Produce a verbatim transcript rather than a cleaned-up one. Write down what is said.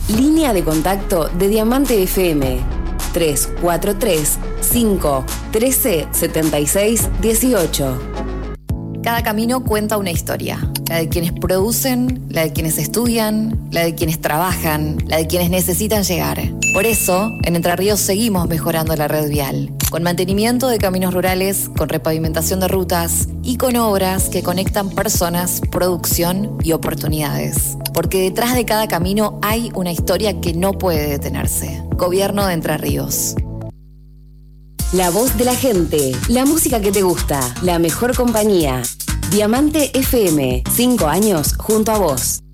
Línea de contacto de Diamante F M tres cuatro tres, cinco, uno tres, siete seis, uno ocho. Cada camino cuenta una historia. La de quienes producen, la de quienes estudian, la de quienes trabajan, la de quienes necesitan llegar. Por eso, en Entre Ríos seguimos mejorando la red vial, con mantenimiento de caminos rurales, con repavimentación de rutas y con obras que conectan personas, producción y oportunidades. Porque detrás de cada camino hay una historia que no puede detenerse. Gobierno de Entre Ríos. La voz de la gente, la música que te gusta, la mejor compañía. Diamante F M, cinco años junto a vos.